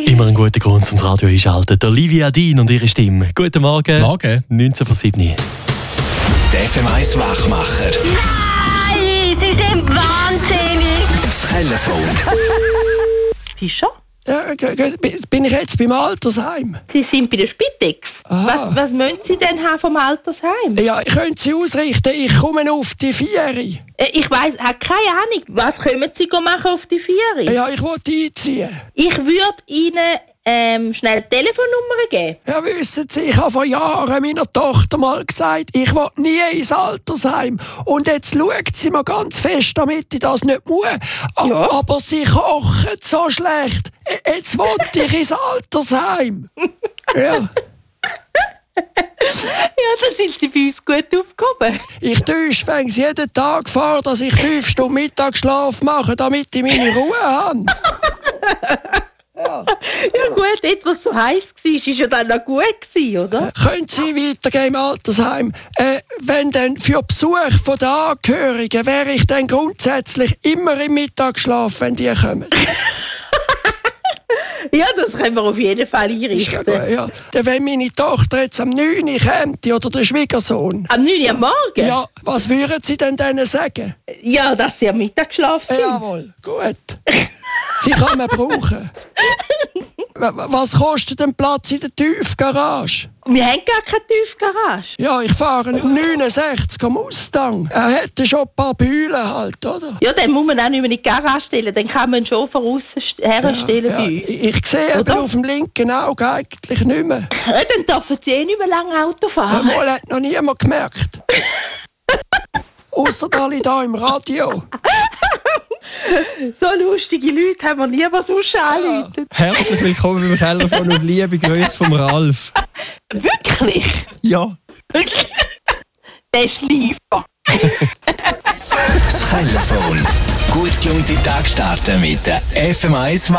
Immer ein guter Grund, zum Radio einschalten. Olivia Dean und ihre Stimme. Guten Morgen. Morgen. 19:07. Der FM1 Wachmacher. Nein, Sie sind wahnsinnig. Das Telefon. Fischer? Ja, bin ich jetzt beim Altersheim? Sie sind bei der Spitex. Aha. Was müssen Sie denn haben vom Altersheim? Ja, ich könnte Sie ausrichten. Ich komme auf die 4. Ich weiss, habe keine Ahnung. Was können Sie machen auf die 4? Ja, ich wollte einziehen. Ich würde Ihnen schnell eine Telefonnummer geben. Ja, wissen Sie, ich habe vor Jahren meiner Tochter mal gesagt, ich will nie ins Altersheim. Und jetzt schaut sie mir ganz fest, damit ich das nicht muss. Ja. Aber sie kochen so schlecht. Jetzt will ich ins Altersheim. Ja. Ja, da sind Sie bei uns gut aufgehoben. Ich täusche jeden Tag vor, dass ich 5 Stunden Mittagsschlaf mache, damit ich meine Ruhe habe. Ja. Ja gut, jetzt was so heiß war, ist ja dann noch gut gewesen, oder? Können Sie weitergehen im Altersheim? Wenn dann für Besuch von den Angehörigen wäre ich dann grundsätzlich immer im Mittagsschlaf, wenn die kommen. Ja, das können wir auf jeden Fall Ist ja einrichten. gut, ja. Dann, wenn meine Tochter jetzt am 9 Uhr kommt, oder der Schwiegersohn, Am 9 Uhr am Morgen? ja, was würden Sie denn denen sagen? Ja, dass Sie am Mittagsschlaf sind. Jawohl, gut. Sie kann man brauchen. Was kostet ein Platz in der Tiefgarage? Wir haben gar keine Tiefgarage. Ja, ich fahre einen 69 am Mustang. Er hätte schon ein paar Bühlen halt, oder? Ja, dann muss man auch nicht mehr in die Garage stellen. Dann kann man schon von außen herstellen Ja, bei uns. ich sehe eben Oder? auf dem linken Auge eigentlich nicht mehr. Ja, dann dürfen Sie nicht mehr lange Auto fahren. Mal hat noch niemand gemerkt. Ausser alle da im Radio. So lustige Leute haben wir nie was sonst angerufen. Herzlich willkommen beim Telefon und liebe Grüße vom Ralf. Wirklich? Ja. Der ist lieber. Das Telefon. Gut gelohnte Tag starten mit der FM1